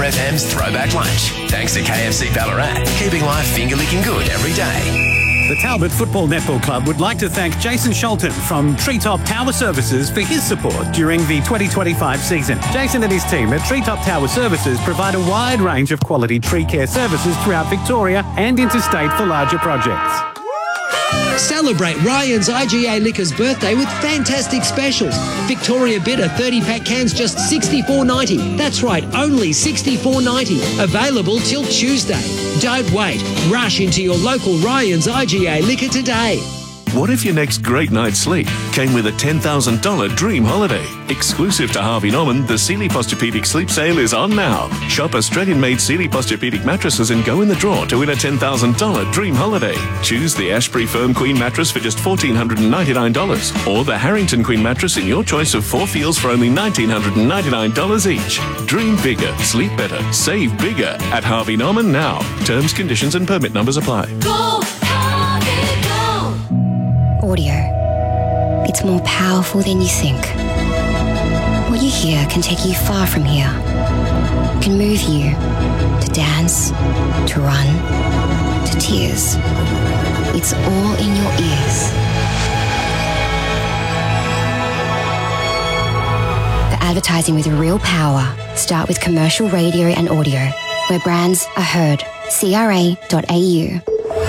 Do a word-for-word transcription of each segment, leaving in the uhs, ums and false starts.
F M's Throwback Lunch. Thanks to K F C Ballarat, keeping life finger-licking good every day. The Talbot Football Netball Club would like to thank Jason Sholton from Treetop Tower Services for his support during the twenty twenty-five season. Jason and his team at Treetop Tower Services provide a wide range of quality tree care services throughout Victoria and interstate for larger projects. Celebrate Ryan's I G A Liquors birthday with fantastic specials. Victoria Bitter thirty-pack cans just sixty-four ninety. That's right, only sixty-four ninety. Available till Tuesday. Don't wait. Rush into your local Ryan's I G A Liquor today. What if your next great night's sleep came with a ten thousand dollars dream holiday? Exclusive to Harvey Norman, the Sealy Posturepedic Sleep Sale is on now. Shop Australian-made Sealy Posturepedic mattresses and go in the draw to win a ten thousand dollars dream holiday. Choose the Ashbury Firm Queen mattress for just one thousand four hundred ninety-nine dollars or the Harrington Queen mattress in your choice of four feels for only one thousand nine hundred ninety-nine dollars each. Dream bigger, sleep better, save bigger at Harvey Norman now. Terms, conditions and permit numbers apply. Go, Harvey, go! Audio. It's more powerful than you think. What you hear can take you far from here. It can move you to dance, to run, to tears. It's all in your ears. For advertising with real power, start with commercial radio and audio, where brands are heard. C R A dot A U.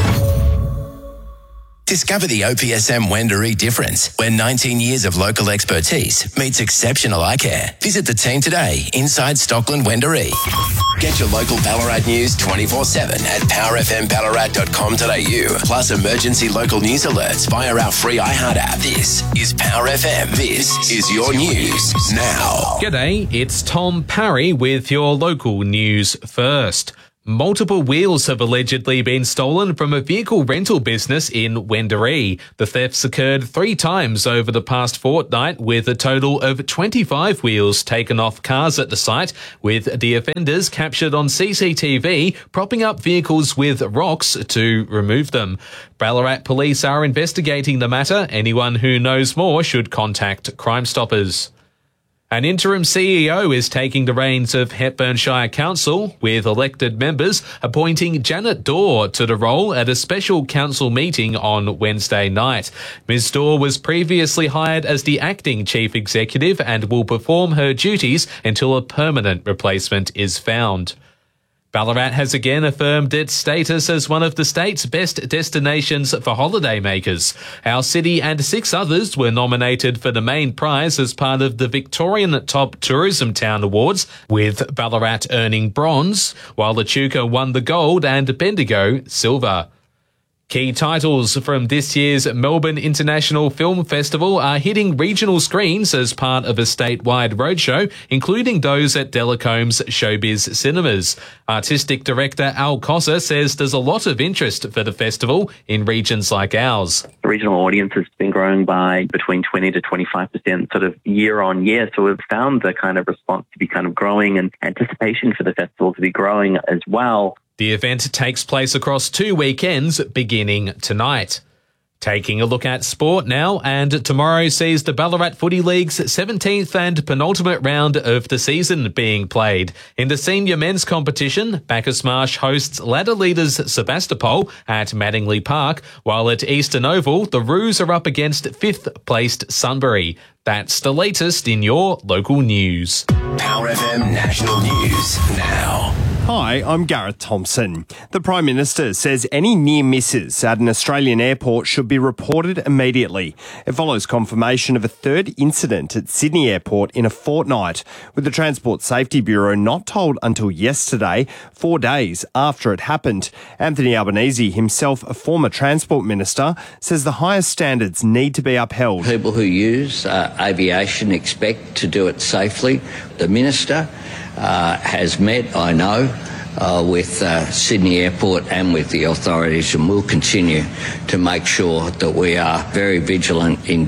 Discover the O P S M Wendouree difference, where nineteen years of local expertise meets exceptional eye care. Visit the team today inside Stockland Wendouree. Get your local Ballarat news twenty-four seven at power f m ballarat dot com dot a u, plus emergency local news alerts via our free iHeart app. This is Power F M. This is your news now. G'day, it's Tom Parry with your local news first. Multiple wheels have allegedly been stolen from a vehicle rental business in Wendouree. The thefts occurred three times over the past fortnight, with a total of twenty-five wheels taken off cars at the site, with the offenders captured on C C T V propping up vehicles with rocks to remove them. Ballarat police are investigating the matter. Anyone who knows more should contact Crime Stoppers. An interim C E O is taking the reins of Hepburn Shire Council, with elected members appointing Janet Dorr to the role at a special council meeting on Wednesday night. Miz Dorr was previously hired as the acting chief executive and will perform her duties until a permanent replacement is found. Ballarat has again affirmed its status as one of the state's best destinations for holidaymakers. Our city and six others were nominated for the main prize as part of the Victorian Top Tourism Town Awards, with Ballarat earning bronze, while Echuca won the gold and Bendigo silver. Key titles from this year's Melbourne International Film Festival are hitting regional screens as part of a statewide roadshow, including those at Delacomb's Showbiz Cinemas. Artistic director Al Cossa says there's a lot of interest for the festival in regions like ours. The regional audience has been growing by between twenty to twenty-five percent sort of year on year. So we've found the kind of response to be kind of growing and anticipation for the festival to be growing as well. The event takes place across two weekends, beginning tonight. Taking a look at sport now, and tomorrow sees the Ballarat Footy League's seventeenth and penultimate round of the season being played. In the senior men's competition, Bacchus Marsh hosts ladder leaders Sebastopol at Mattingley Park, while at Eastern Oval, the Roos are up against fifth-placed Sunbury. That's the latest in your local news. Power F M National News now. Hi, I'm Gareth Thompson. The Prime Minister says any near misses at an Australian airport should be reported immediately. It follows confirmation of a third incident at Sydney Airport in a fortnight, with the Transport Safety Bureau not told until yesterday, four days after it happened. Anthony Albanese, himself a former Transport Minister, says the highest standards need to be upheld. People who use uh, aviation expect to do it safely. The Minister Uh, has met, I know, uh, with uh, Sydney Airport and with the authorities, and will continue to make sure that we are very vigilant indeed.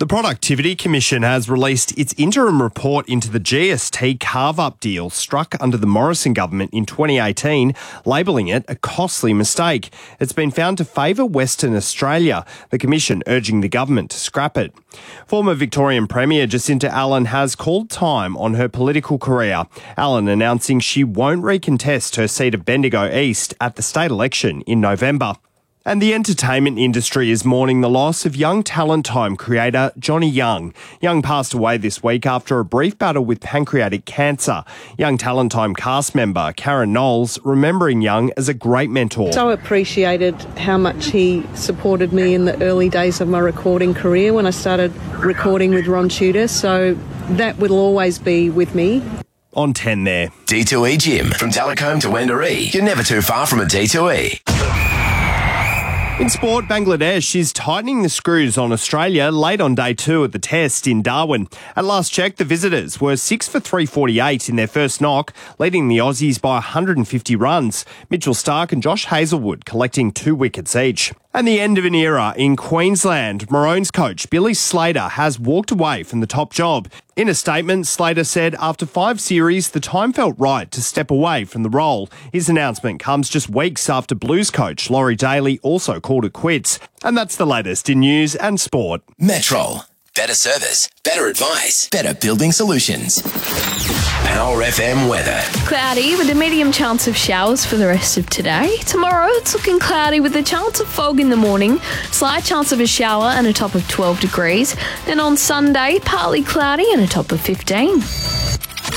The Productivity Commission has released its interim report into the G S T carve-up deal struck under the Morrison government in twenty eighteen, labelling it a costly mistake. It's been found to favour Western Australia, the Commission urging the government to scrap it. Former Victorian Premier Jacinta Allen has called time on her political career. Allen announcing she won't recontest her seat of Bendigo East at the state election in November. And the entertainment industry is mourning the loss of young Talent Time creator Johnny Young. Young passed away this week after a brief battle with pancreatic cancer. Young Talent Time cast member Karen Knowles remembering Young as a great mentor. So appreciated how much he supported me in the early days of my recording career when I started recording with Ron Tudor. So that will always be with me. On ten there. D two E Gym. From Telecombe to Wendouree. You're never too far from a D two E. In sport, Bangladesh is tightening the screws on Australia late on day two of the test in Darwin. At last check, the visitors were six for three forty-eight in their first knock, leading the Aussies by one hundred fifty runs. Mitchell Starc and Josh Hazlewood collecting two wickets each. And the end of an era in Queensland. Maroons coach Billy Slater has walked away from the top job. In a statement, Slater said after five series, the time felt right to step away from the role. His announcement comes just weeks after Blues coach Laurie Daly also called it quits. And that's the latest in news and sport. Metro. Better service, better advice, better building solutions. Power F M weather. Cloudy with a medium chance of showers for the rest of today. Tomorrow it's looking cloudy with a chance of fog in the morning, slight chance of a shower and a top of twelve degrees. Then on Sunday, partly cloudy and a top of fifteen.